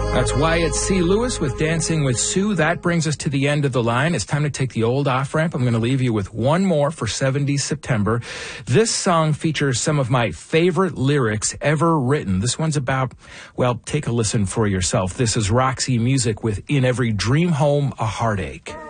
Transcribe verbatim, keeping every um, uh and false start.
That's Wyatt C. Lewis with Dancing with Sue. That brings us to the end of the line. It's time to take the old off-ramp. I'm going to leave you with one more for seventies September. This song features some of my favorite lyrics ever written. This one's about, well, take a listen for yourself. This is Roxy Music with In Every Dream Home, a Heartache.